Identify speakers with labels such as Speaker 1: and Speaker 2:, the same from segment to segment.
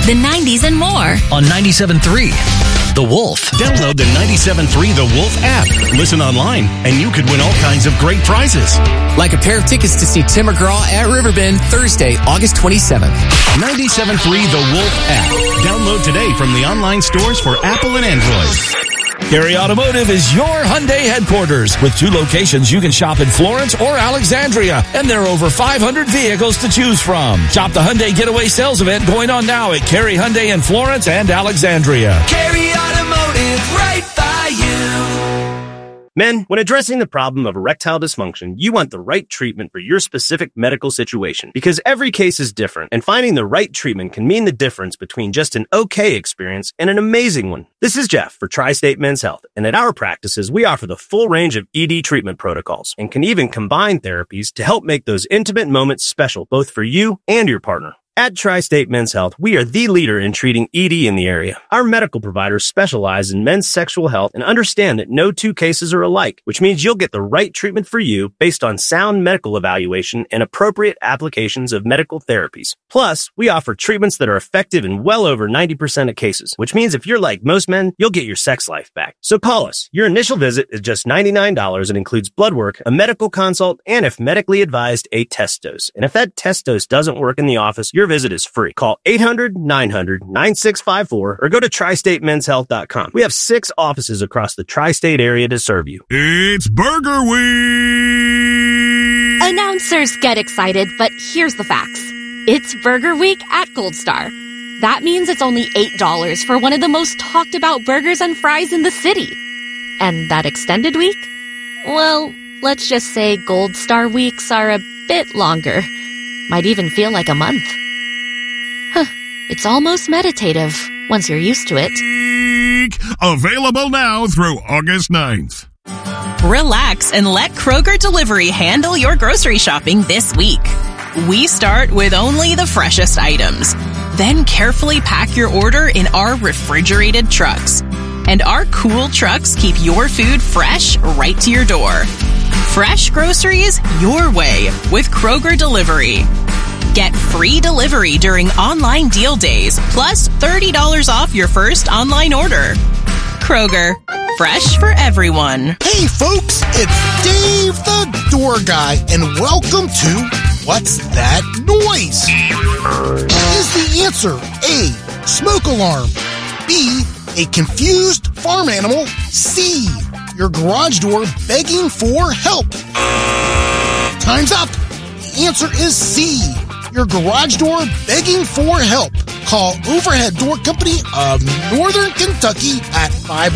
Speaker 1: the 90s, and more.
Speaker 2: On 97.3, The Wolf.
Speaker 3: Download the 97.3 The Wolf app. Listen online, and you could win all kinds of great prizes.
Speaker 4: Like a pair of tickets to see Tim McGraw at Riverbend Thursday, August 27th.
Speaker 3: 97.3 The Wolf app. Download today from the online stores for Apple and Android.
Speaker 5: Cary Automotive is your Hyundai headquarters. With 2 locations, you can shop in Florence or Alexandria, and there are over 500 vehicles to choose from. Shop the Hyundai Getaway Sales Event going on now at Cary Hyundai in Florence and Alexandria.
Speaker 6: Cary Automotive, right by you.
Speaker 7: Men, when addressing the problem of erectile dysfunction, you want the right treatment for your specific medical situation because every case is different, and finding the right treatment can mean the difference between just an okay experience and an amazing one. This is Jeff for Tri-State Men's Health, and at our practices, we offer the full range of ED treatment protocols and can even combine therapies to help make those intimate moments special both for you and your partner. At Tri-State Men's Health, we are the leader in treating ED in the area. Our medical providers specialize in men's sexual health and understand that no 2 cases are alike, which means you'll get the right treatment for you based on sound medical evaluation and appropriate applications of medical therapies. Plus, we offer treatments that are effective in well over 90% of cases, which means if you're like most men, you'll get your sex life back. So call us. Your initial visit is just $99 and includes blood work, a medical consult, and if medically advised, a test dose. And if that test dose doesn't work in the office, your visit is free. Call 800-900-9654 or go to tristatemenshealth.com. We have 6 offices across the tri-state area to serve you.
Speaker 8: It's Burger Week!
Speaker 1: Announcers get excited, but here's the facts. It's Burger Week at Gold Star. That means it's only $8 for one of the most talked about burgers and fries in the city. And that extended week? Well, let's just say Gold Star weeks are a bit longer. Might even feel like a month. It's almost meditative once you're used to it.
Speaker 8: Available now through August 9th.
Speaker 9: Relax and let Kroger Delivery handle your grocery shopping this week. We start with only the freshest items, then carefully pack your order in our refrigerated trucks. And our cool trucks keep your food fresh right to your door. Fresh groceries your way with Kroger Delivery. Get free delivery during online deal days, plus $30 off your first online order. Kroger, fresh for everyone.
Speaker 10: Hey folks, it's Dave the Door Guy, and welcome to What's That Noise? Is the answer A, smoke alarm, B, a confused farm animal, C, your garage door begging for help? Time's up. The answer is C, your garage door begging for help. Call Overhead Door Company of Northern Kentucky at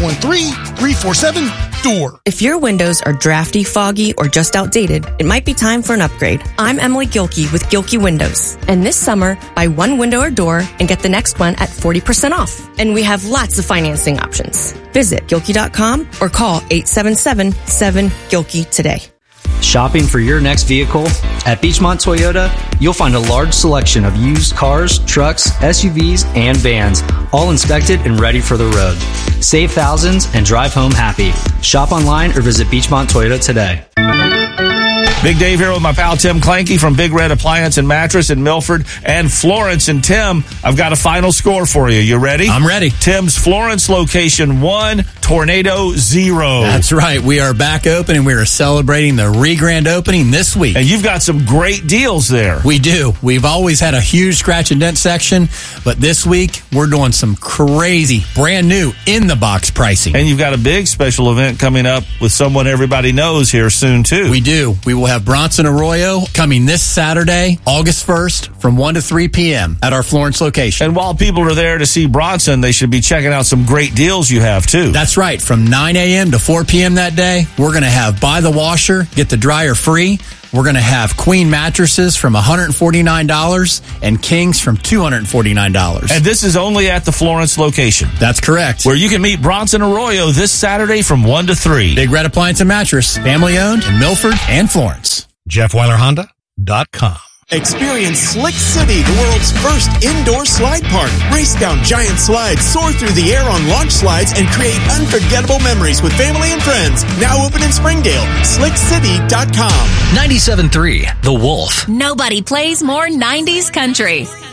Speaker 10: 513-347-DOOR.
Speaker 11: If your windows are drafty, foggy, or just outdated, it might be time for an upgrade. I'm Emily Gilkey with Gilkey Windows. And this summer, buy one window or door and get the next one at 40% off. And we have lots of financing options. Visit Gilkey.com or call 877-7-GILKEY today.
Speaker 12: Shopping for your next vehicle? At Beachmont Toyota, you'll find a large selection of used cars, trucks, SUVs, and vans, all inspected and ready for the road. Save thousands and drive home happy. Shop online or visit Beachmont Toyota today.
Speaker 5: Big Dave here with my pal Tim Clanky from Big Red Appliance and Mattress in Milford and Florence. And Tim, I've got a final score for you. You ready?
Speaker 13: I'm ready.
Speaker 5: Tim's Florence location 1, Tornado 0.
Speaker 13: That's right. We are back open and we are celebrating the re-grand opening this week.
Speaker 5: And you've got some great deals there.
Speaker 13: We do. We've always had a huge scratch and dent section, but this week we're doing some crazy, brand new, in-the-box pricing.
Speaker 5: And you've got a big special event coming up with someone everybody knows here soon, too.
Speaker 13: We do. We will have Bronson Arroyo coming this Saturday, August 1st, from 1 to 3 p.m. at our Florence location.
Speaker 5: And while people are there to see Bronson, they should be checking out some great deals you have, too.
Speaker 13: That's right. From 9 a.m. to 4 p.m. that day, we're going to have buy the washer, get the dryer free. We're going to have queen mattresses from $149 and kings from $249.
Speaker 5: And this is only at the Florence location.
Speaker 13: That's correct.
Speaker 5: Where you can meet Bronson Arroyo this Saturday from 1 to 3.
Speaker 13: Big Red Appliance and Mattress, family owned in Milford and Florence.
Speaker 3: JeffWeilerHonda.com.
Speaker 14: Experience Slick City, the world's first indoor slide park. Race down giant slides, soar through the air on launch slides, and create unforgettable memories with family and friends. Now open in Springdale. SlickCity.com.
Speaker 2: 97.3 The Wolf.
Speaker 1: Nobody plays more 90s country.